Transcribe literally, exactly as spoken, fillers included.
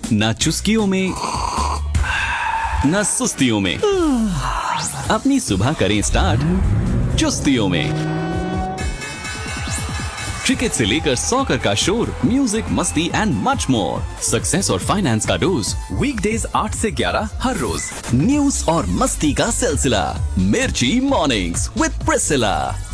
ना चुस्कियों में ना सुस्तियों में, अपनी सुबह करें स्टार्ट चुस्तियों में। क्रिकेट से लेकर सॉकर का शोर, म्यूजिक, मस्ती एंड मच मोर। सक्सेस और फाइनेंस का डोज, वीकडेज आठ से ग्यारह हर रोज। न्यूज और मस्ती का सिलसिला, मिर्ची मॉर्निंग्स विद प्रिसिला।